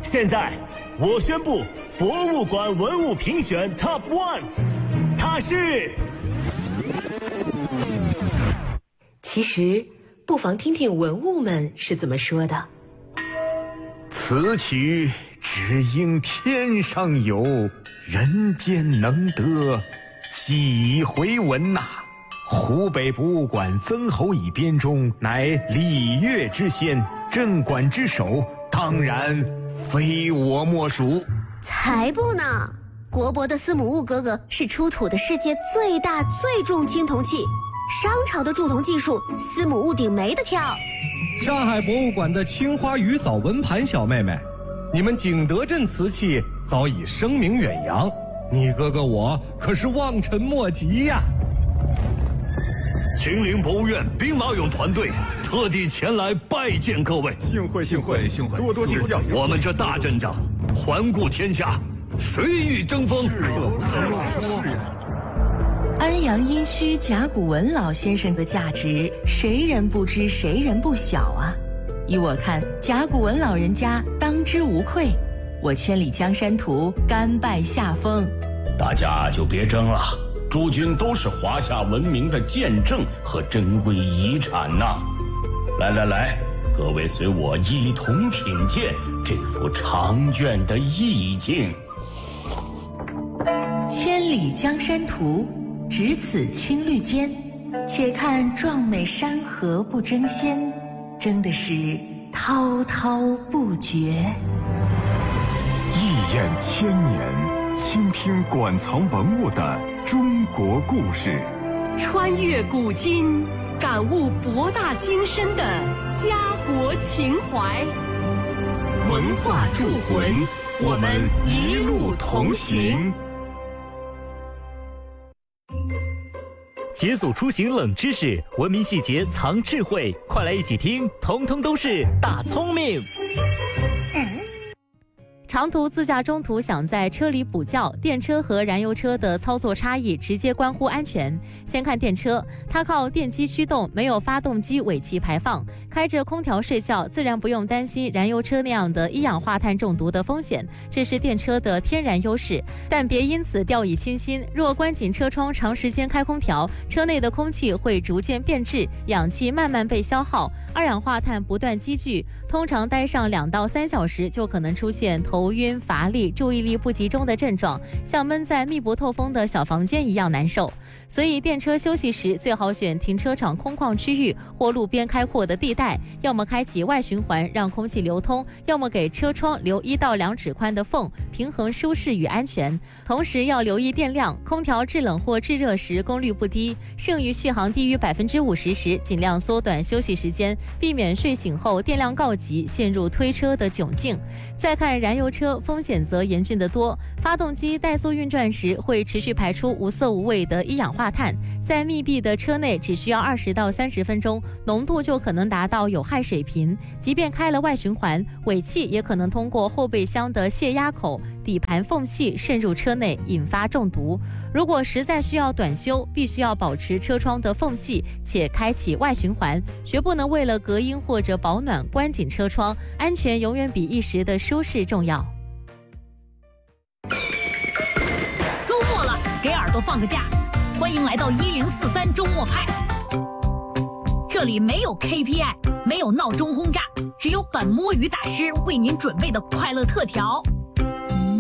现在我宣布博物馆文物评选 Top 1， 它是…… 其实，不妨听听文物们是怎么说的。 此曲只应天上有，人间能得，几回闻呐！湖北博物馆曾侯乙编钟，乃礼乐之先，镇馆之首，当然非我莫属。 才不呢！国博的司母戊哥哥是出土的世界最大最重青铜器，商朝的铸铜技术，司母戊鼎没得挑。 上海博物馆的青花鱼藻纹盘小妹妹，你们景德镇瓷器早已声名远扬，你哥哥我可是望尘莫及呀！ 秦陵博物院兵马俑团队特地前来拜见各位， 幸会，多多指教。 我们这大阵仗，环顾天下，谁与争锋？ 安阳殷墟甲骨文老先生的价值，谁人不知，谁人不晓啊！依我看，甲骨文老人家当之无愧。我千里江山图，甘拜下风。 大家就别争了。诸君都是华夏文明的见证和珍贵遗产呐！来，各位随我一同品鉴这幅长卷的意境。 千里江山图，只此青绿间，且看壮美山河不争先，争的是滔滔不绝。 一眼千年，倾听馆藏文物的中国故事， 穿越古今，感悟博大精深的家国情怀。文化铸魂，我们一路同行。 解锁出行冷知识，文明细节藏智慧，快来一起听，通通都是大聪明。 长途自驾中途想在车里补觉，电车和燃油车的操作差异直接关乎安全。先看电车，它靠电机驱动，没有发动机尾气排放，开着空调睡觉，自然不用担心燃油车那样的一氧化碳中毒的风险，这是电车的天然优势。但别因此掉以轻心，若关紧车窗长时间开空调，车内的空气会逐渐变质，氧气慢慢被消耗，二氧化碳不断积聚，通常待上2到3小时就可能出现头晕、乏力、注意力不集中的症状，像闷在密不透风的小房间一样难受。所以电车休息时最好选停车场空旷区域或路边开阔的地带，要么开启外循环让空气流通，要么给车窗留1到2指宽的缝，平衡舒适与安全。同时要留意电量，空调制冷或制热时功率不低，剩余续航低于50%时，尽量缩短休息时间，避免睡醒后电量告急陷入推车的窘境。再看燃油车，风险则严峻得多，发动机怠速运转时会持续排出无色无味的一氧化碳，在密闭的车内只需要20到30分钟，浓度就可能达到有害水平。即便开了外循环，尾气也可能通过后备箱的泄压口、底盘缝隙渗入车内，引发中毒。如果实在需要短修，必须要保持车窗的缝隙且开启外循环，绝不能为了隔音或者保暖关紧车窗，安全永远比一时的舒适重要。 周末了，给耳朵放个假，欢迎来到1043周末派。这里没有 KPI， 没有闹钟轰炸，只有本摸鱼大师为您准备的快乐特调。